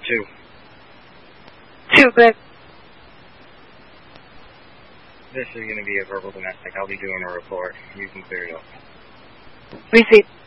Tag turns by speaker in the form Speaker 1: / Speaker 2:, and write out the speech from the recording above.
Speaker 1: 2.
Speaker 2: 2, good.
Speaker 1: This is going to be a verbal domestic. I'll be doing a report. You can clear it up.
Speaker 2: Receipt.